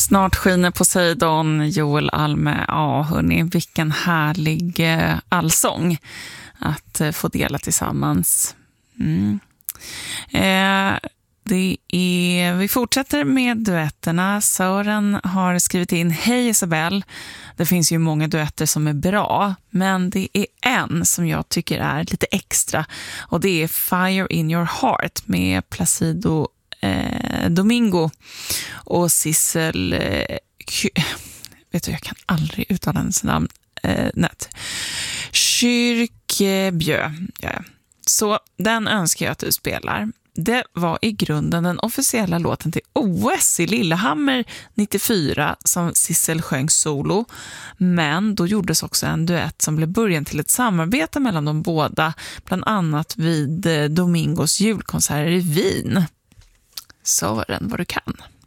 Snart skiner Poseidon, Joel Alme. Ja, hörni, vilken härlig allsång att få dela tillsammans. Vi fortsätter med duetterna. Sören har skrivit in: Hej Isabel, det finns ju många duetter som är bra, men det är en som jag tycker är lite extra, och det är Fire in your heart med Placido Domingo och Sissel vet du, jag kan aldrig uttala hennes namn Kyrkjebø. Ja. Så den önskar jag att du spelar. Det var i grunden den officiella låten till OS i Lillehammer 94 som Sissel sjöng solo, men då gjordes också en duett som blev början till ett samarbete mellan de båda, bland annat vid Domingos julkonserter i Wien. Sören vad du kan.